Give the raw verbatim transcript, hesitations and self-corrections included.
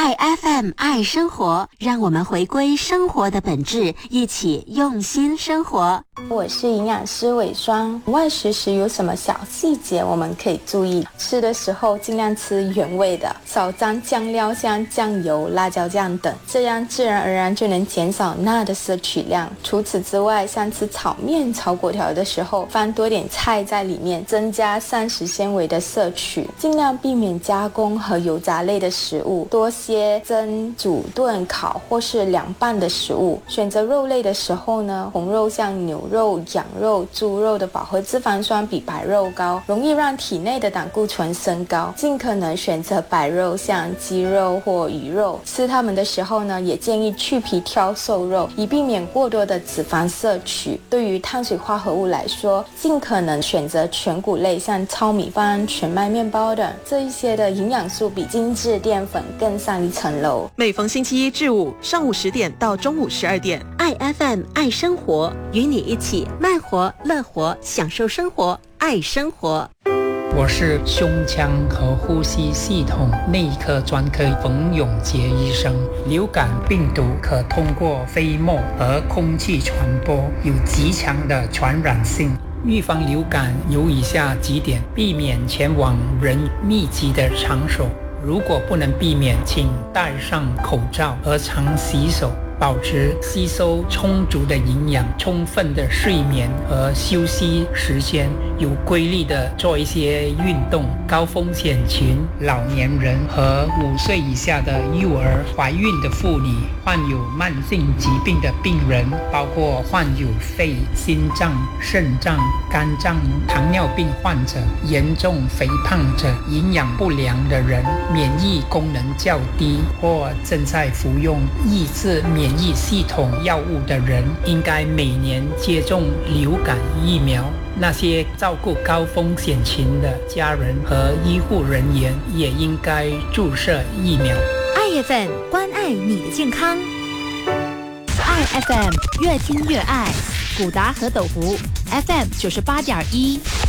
爱 F M 爱生活，让我们回归生活的本质，一起用心生活。 我是营养师伟霜。外食时有什么小细节我们可以注意？吃的时候尽量吃原味的，少沾酱料，像酱油、辣椒酱等，这样自然而然就能减少钠的摄取量。除此之外，像吃炒面、炒粿条的时候，放多点菜在里面，增加膳食纤维的摄取，尽量避免加工和油炸类的食物，多些蒸、煮、炖、烤或是凉拌的食物。选择肉类的时候呢，红肉像牛肉、羊肉、猪肉的饱和脂肪酸比白肉高，容易让体内的胆固醇升高，尽可能选择白肉像鸡肉或鱼肉。吃它们的时候呢，也建议去皮挑瘦肉，以避免过多的脂肪摄取。对于碳水化合物来说，尽可能选择全谷类，像糙米饭、全麦面包等，这一些的营养素比精致淀粉更上一层楼。 每逢星期一至五上午十点到中午十二点， 爱 F M 爱生活，与你一起慢活乐活，享受生活，爱生活。 我是胸腔和呼吸系统内科专科冯永杰医生。流感病毒可通过飞沫和空气传播，有极强的传染性。预防流感有以下几点：避免前往人密集的场所，如果不能避免，请戴上口罩和常洗手，保持吸收充足的营养，充分的睡眠和休息时间，有规律的做一些运动。高风险群、老年人和五岁以下的幼儿、怀孕的妇女、患有慢性疾病的病人，包括患有肺、心脏、肾脏、肝脏、糖尿病患者、严重肥胖者、营养不良的人、免疫功能较低或正在服用抑制免疫系统药物的人，应该每年接种流感疫苗。那些照顾高风险群的家人和医护人员也应该注射疫苗。 爱 F M 关爱你的健康，爱 F M 越听越爱。古达和斗湖 F M 九十八点一，